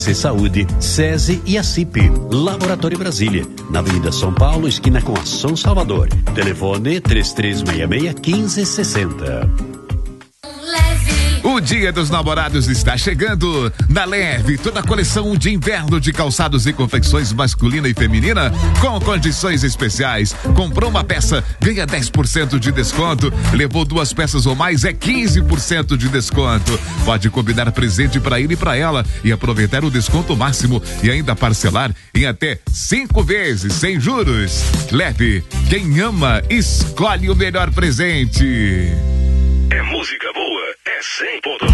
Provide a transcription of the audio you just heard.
Saúde, SESI e a CIP. Laboratório Brasília, na Avenida São Paulo, esquina com a São Salvador. Telefone 3366-1560. O Dia dos Namorados está chegando. Na Leve, toda a coleção de inverno de calçados e confecções masculina e feminina com condições especiais. Comprou uma peça, ganha 10% de desconto. Levou 2 peças ou mais, é 15% de desconto. Pode combinar presente para ele e para ela e aproveitar o desconto máximo e ainda parcelar em até 5 vezes sem juros. Leve, quem ama escolhe o melhor presente. É música boa, é 100.9.